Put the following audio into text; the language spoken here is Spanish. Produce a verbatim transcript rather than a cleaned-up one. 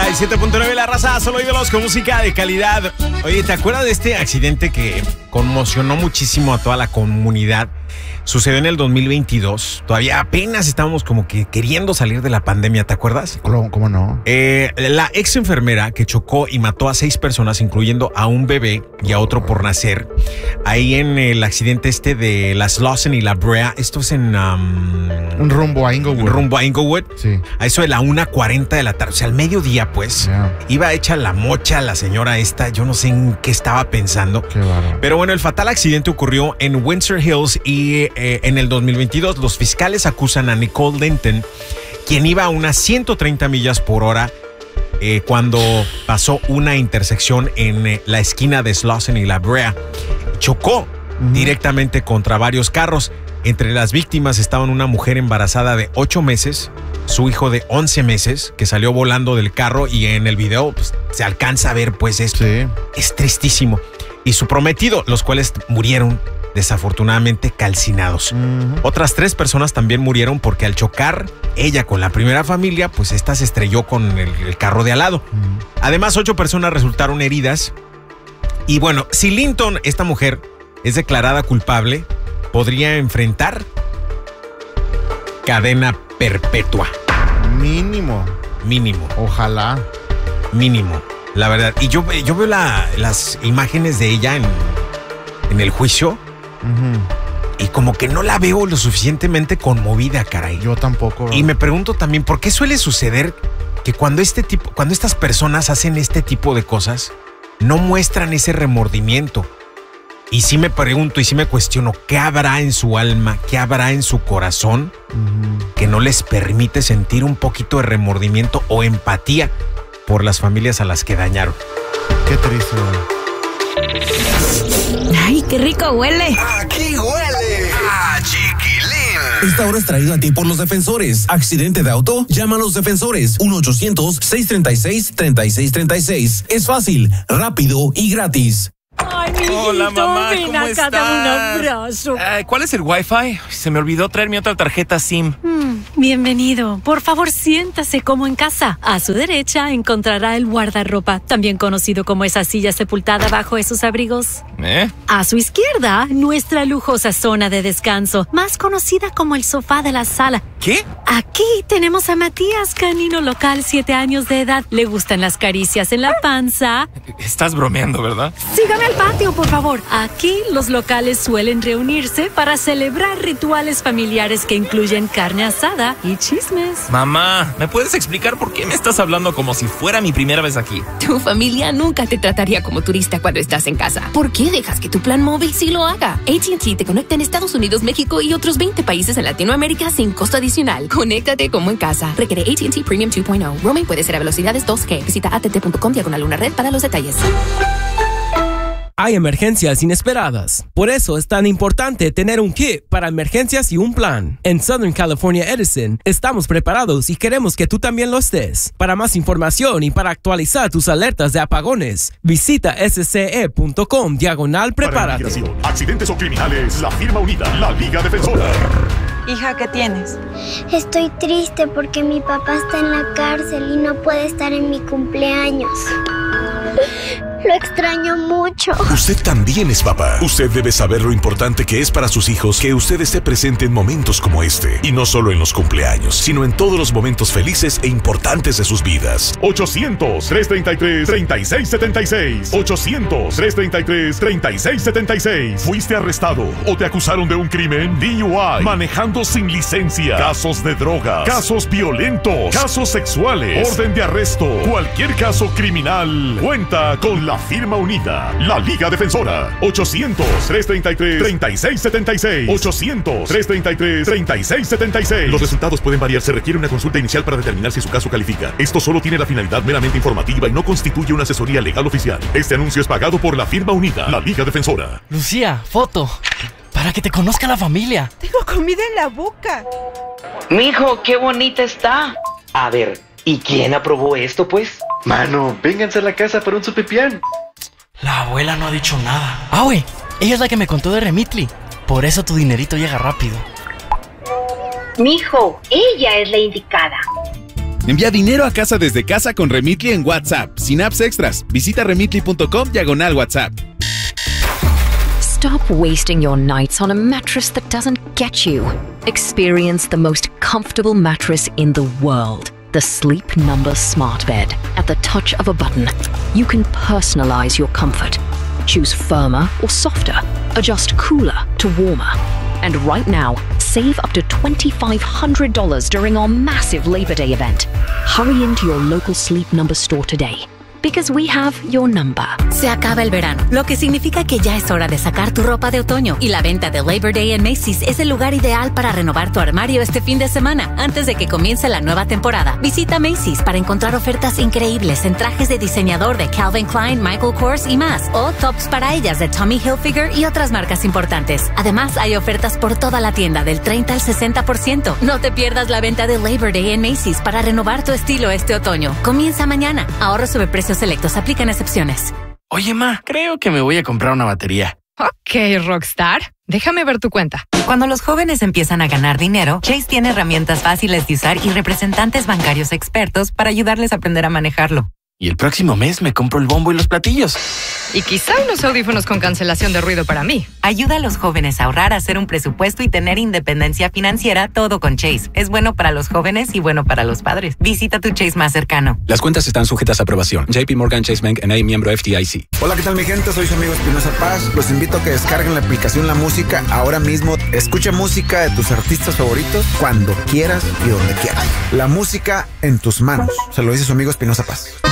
noventa y siete punto nueve La Raza, solo ídolos con música de calidad. Oye, ¿te acuerdas de este accidente que conmocionó muchísimo a toda la comunidad? Sucedió en el dos mil veintidós. Todavía apenas estábamos como que queriendo salir de la pandemia, ¿te acuerdas? ¿Cómo, cómo no? Eh, la ex enfermera que chocó y mató a seis personas, incluyendo a un bebé y a otro por nacer, ahí en el accidente este de las Lawson y la Brea. Esto es en... Um, rumbo a Inglewood. Rumbo a Inglewood. Sí. A eso de la una cuarenta de la tarde. O sea, al mediodía, pues. Yeah. Iba hecha la mocha la señora esta. Yo no sé en qué estaba pensando. Qué bárbaro. Pero bueno, el fatal accidente ocurrió en Windsor Hills y eh, en el dos mil veintidós los fiscales acusan a Nicole Linton, quien iba a unas ciento treinta millas por hora eh, cuando pasó una intersección en eh, la esquina de Slauson y la Brea. Chocó uh-huh. directamente contra varios carros. Entre las víctimas estaban una mujer embarazada de ocho meses, su hijo de once meses, que salió volando del carro, y en el video pues, se alcanza a ver pues esto. Sí. Es tristísimo. Y su prometido, los cuales murieron desafortunadamente calcinados. Uh-huh. Otras tres personas también murieron porque al chocar ella con la primera familia, pues esta se estrelló con el, el carro de al lado. Uh-huh. Además, ocho personas resultaron heridas. Y bueno, si Linton, esta mujer, es declarada culpable, podría enfrentar cadena perpetua. Mínimo. Mínimo. Ojalá. Mínimo, la verdad. Y yo, yo veo la, las imágenes de ella en, en el juicio. Uh-huh. Y como que no la veo lo suficientemente conmovida, caray. Yo tampoco. Bro. Y me pregunto también, ¿por qué suele suceder que cuando este tipo, cuando estas personas hacen este tipo de cosas, no muestran ese remordimiento? Y sí me pregunto y sí me cuestiono, ¿qué habrá en su alma, qué habrá en su corazón uh-huh. que no les permite sentir un poquito de remordimiento o empatía por las familias a las que dañaron? Qué triste. ¡Ay, qué rico huele! ¡Aquí huele a chiquilín! Esta hora es traído a ti por los defensores. ¿Accidente de auto? Llama a los defensores. uno ochocientos, seiscientos treinta y seis, treinta y seis treinta y seis. Es fácil, rápido y gratis. Ay, mi hijito, Hola, mamá, ven ¿cómo acá, estás? dame un abrazo. Eh, ¿Cuál es el Wi-Fi? Se me olvidó traer mi otra tarjeta SIM. Mm, bienvenido. Por favor, siéntase como en casa. A su derecha encontrará el guardarropa, también conocido como esa silla sepultada bajo esos abrigos. ¿Eh? A su izquierda, nuestra lujosa zona de descanso, más conocida como el sofá de la sala. ¿Qué? Aquí tenemos a Matías, canino local, siete años de edad. Le gustan las caricias en la panza. Estás bromeando, ¿verdad? Sígame al patio, por favor. Aquí los locales suelen reunirse para celebrar rituales familiares que incluyen carne asada y chismes. Mamá, ¿me puedes explicar por qué me estás hablando como si fuera mi primera vez aquí? Tu familia nunca te trataría como turista cuando estás en casa. ¿Por qué dejas que tu plan móvil sí lo haga? A T and T te conecta en Estados Unidos, México y otros veinte países en Latinoamérica sin costo adicional. Conéctate como en casa. Requiere A T and T Premium dos punto cero. Roaming puede ser a velocidades dos G. Visita a t t punto com diagonal una red para los detalles. Hay emergencias inesperadas. Por eso es tan importante tener un kit para emergencias y un plan. En Southern California Edison estamos preparados y queremos que tú también lo estés. Para más información y para actualizar tus alertas de apagones, visita s c e punto com diagonal prepárate. Para inmigración, accidentes o criminales, la firma unida, la Liga Defensora. Hija, ¿qué tienes? Estoy triste porque mi papá está en la cárcel y no puede estar en mi cumpleaños. Lo extraño mucho. Usted también es papá. Usted debe saber lo importante que es para sus hijos que usted esté presente en momentos como este. Y no solo en los cumpleaños, sino en todos los momentos felices e importantes de sus vidas. ochocientos, trescientos treinta y tres, treinta y seis setenta y seis. ochocientos, trescientos treinta y tres, treinta y seis setenta y seis. ¿Fuiste arrestado o te acusaron de un crimen? D U I. Manejando sin licencia. Casos de drogas. Casos violentos. Casos sexuales. Orden de arresto. Cualquier caso criminal. Cuenta con la firma unida, la Liga Defensora. ochocientos, trescientos treinta y tres, treinta y seis setenta y seis. ochocientos, trescientos treinta y tres, treinta y seis setenta y seis. Los resultados pueden variar. Se requiere una consulta inicial para determinar si su caso califica. Esto solo tiene la finalidad meramente informativa y no constituye una asesoría legal oficial. Este anuncio es pagado por la firma unida, la Liga Defensora. Lucía, foto. Para que te conozca la familia. Tengo comida en la boca. Mijo, qué bonita está. A ver, ¿y quién aprobó esto, pues? Mano, vénganse a la casa para un supipián. La abuela no ha dicho nada. Ah, güey, ella es la que me contó de Remitly. Por eso tu dinerito llega rápido. Mijo, ella es la indicada. Envía dinero a casa desde casa con Remitly en WhatsApp, sin apps extras. Visita remitly punto com diagonal WhatsApp. Stop wasting your nights on a mattress that doesn't get you. Experience the most comfortable mattress in the world. The Sleep Number Smart Bed. At the touch of a button, you can personalize your comfort. Choose firmer or softer. Adjust cooler to warmer. And right now, save up to twenty-five hundred dollars during our massive Labor Day event. Hurry into your local Sleep Number store today. Because we have your number. Se acaba el verano, lo que significa que ya es hora de sacar tu ropa de otoño. Y la venta de Labor Day en Macy's es el lugar ideal para renovar tu armario este fin de semana, antes de que comience la nueva temporada. Visita Macy's para encontrar ofertas increíbles en trajes de diseñador de Calvin Klein, Michael Kors y más. O tops para ellas de Tommy Hilfiger y otras marcas importantes. Además, hay ofertas por toda la tienda del treinta al sesenta por ciento. No te pierdas la venta de Labor Day en Macy's para renovar tu estilo este otoño. Comienza mañana. Ahorro sobre precios selectos, aplican excepciones. Oye, ma, creo que me voy a comprar una batería. Ok, Rockstar. Déjame ver tu cuenta. Cuando los jóvenes empiezan a ganar dinero, Chase tiene herramientas fáciles de usar y representantes bancarios expertos para ayudarles a aprender a manejarlo. Y el próximo mes me compro el bombo y los platillos. Y quizá unos audífonos con cancelación de ruido para mí. Ayuda a los jóvenes a ahorrar, a hacer un presupuesto y tener independencia financiera, todo con Chase. Es bueno para los jóvenes y bueno para los padres. Visita tu Chase más cercano. Las cuentas están sujetas a aprobación. J P Morgan Chase Bank N A, miembro F D I C. Hola, ¿qué tal mi gente? Soy su amigo Espinosa Paz. Los invito a que descarguen la aplicación La Música ahora mismo. Escucha música de tus artistas favoritos cuando quieras y donde quieras. La música en tus manos. Se lo dice su amigo Espinosa Paz.